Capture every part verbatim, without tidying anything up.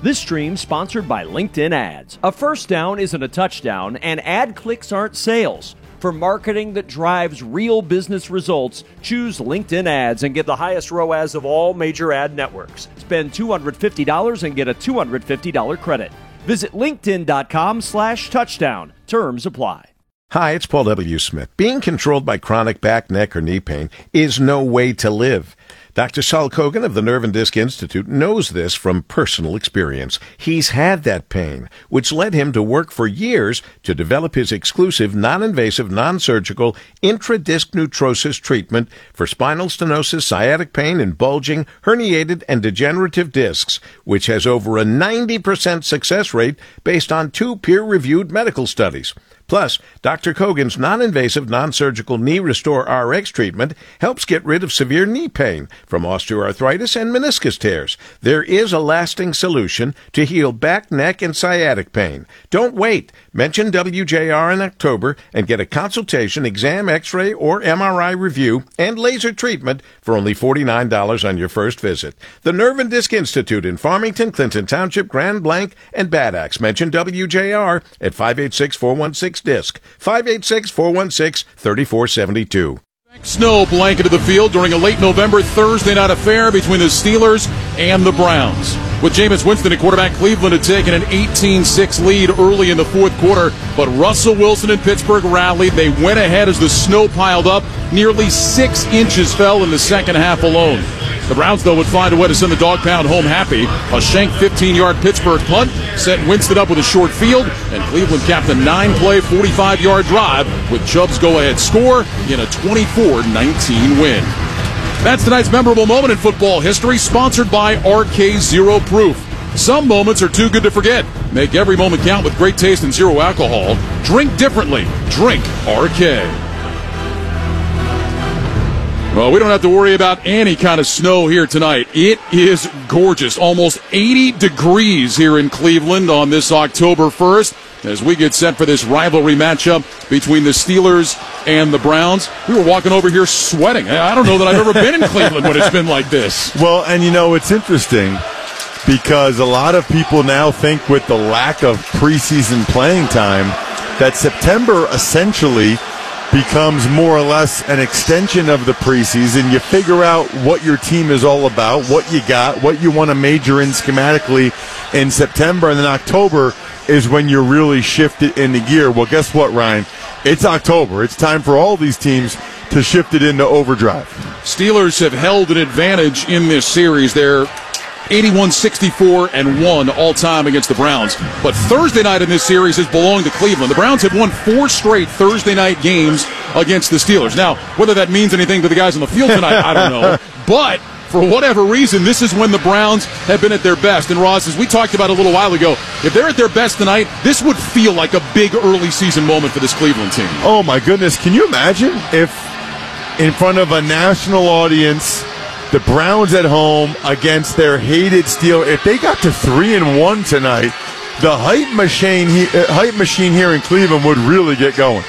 This stream sponsored by LinkedIn Ads. A first down isn't a touchdown, and ad clicks aren't sales. For marketing that drives real business results, choose LinkedIn Ads and get the highest R O A S of all major ad networks. Spend two hundred fifty dollars and get a two hundred fifty dollars credit. Visit linkedin.com slash touchdown. Terms apply. Hi, it's Paul W. Smith. Being controlled by chronic back, neck, or knee pain is no way to live. Doctor Saul Kogan of the Nerve and Disc Institute knows this from personal experience. He's had that pain, which led him to work for years to develop his exclusive, non-invasive, non-surgical intradisc neutrosis treatment for spinal stenosis, sciatic pain, and bulging, herniated, and degenerative discs, which has over a ninety percent success rate based on two peer-reviewed medical studies. Plus, Doctor Kogan's non-invasive, non-surgical Knee Restore R X treatment helps get rid of severe knee pain from osteoarthritis and meniscus tears. There is a lasting solution to heal back, neck, and sciatic pain. Don't wait. Mention W J R in October and get a consultation, exam, x-ray, or M R I review and laser treatment for only forty-nine dollars on your first visit. The Nerve and Disc Institute in Farmington, Clinton Township, Grand Blanc, and Bad Axe. Mention W J R at five eight six, four one six, disc, five eight six, four one six, three four seven two. Snow blanketed the field during a late November Thursday night affair between the Steelers and the Browns. With Jameis Winston at quarterback, Cleveland had taken an eighteen six lead early in the fourth quarter, but Russell Wilson and Pittsburgh rallied. They went ahead as the snow piled up. Nearly six inches fell in the second half alone. The Browns, though, would find a way to send the dog pound home happy. A shanked fifteen-yard Pittsburgh punt set Winston up with a short field, and Cleveland capped a nine-play, forty-five-yard drive with Chubb's go-ahead score in a twenty-four nineteen win. That's tonight's memorable moment in football history, sponsored by R K Zero Proof. Some moments are too good to forget. Make every moment count with great taste and zero alcohol. Drink differently. Drink R K. Well, we don't have to worry about any kind of snow here tonight. It is gorgeous. Almost eighty degrees here in Cleveland on this October first as we get set for this rivalry matchup between the Steelers and the Browns. We were walking over here sweating. I don't know that I've ever been in Cleveland when it's been like this. Well, and you know, it's interesting because a lot of people now think with the lack of preseason playing time that September essentially becomes more or less an extension of the preseason. You figure out what your team is all about, what you got, what you want to major in schematically in September, and then October is when you're really shifted into gear. Well, guess what, Ryan? It's October. It's time for all these teams to shift it into overdrive. Steelers have held an advantage in this series. They're eighty-one sixty-four and one all-time against the Browns. But Thursday night in this series has belonged to Cleveland. The Browns have won four straight Thursday night games against the Steelers. Now, whether that means anything to the guys on the field tonight, I don't know. But for whatever reason, this is when the Browns have been at their best. And, Ross, as we talked about a little while ago, if they're at their best tonight, this would feel like a big early season moment for this Cleveland team. Oh, my goodness. Can you imagine if in front of a national audience – the Browns at home against their hated Steelers, if they got to three and one tonight, the hype machine, uh, hype machine here in Cleveland would really get going.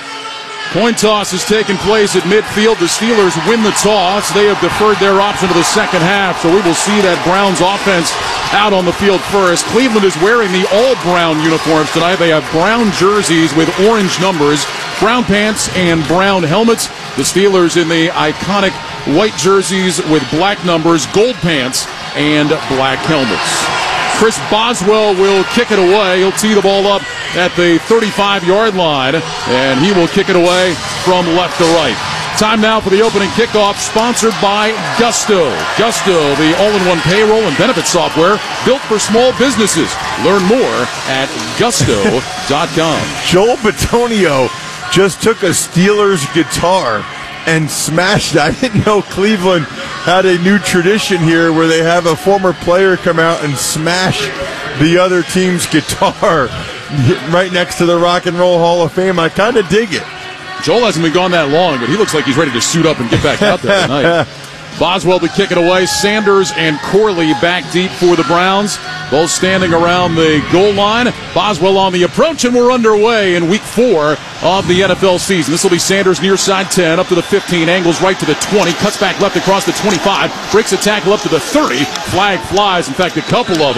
Coin toss is taking place at midfield. The Steelers win the toss. They have deferred their option to the second half, so we will see that Browns offense out on the field first. Cleveland is wearing the all-brown uniforms tonight. They have brown jerseys with orange numbers, brown pants, and brown helmets. The Steelers in the iconic white jerseys with black numbers, gold pants, and black helmets. Chris Boswell will kick it away. He'll tee the ball up at the thirty-five-yard line, and he will kick it away from left to right. Time now for the opening kickoff, sponsored by Gusto. Gusto, the all-in-one payroll and benefit software built for small businesses. Learn more at gusto dot com. Joel Bitonio just took a Steelers guitar and smashed it. I didn't know Cleveland had a new tradition here where they have a former player come out and smash the other team's guitar right next to the Rock and Roll Hall of Fame. I kind of dig it. Joel hasn't been gone that long, but he looks like he's ready to suit up and get back out there tonight. Boswell to kick it away. Sanders and Corley back deep for the Browns. Both standing around the goal line. Boswell on the approach, and we're underway in week four of the N F L season. This will be Sanders near side ten, up to the fifteen, angles right to the twenty, cuts back left across the twenty-five, breaks a tackle up to the thirty. Flag flies. In fact, a couple of them.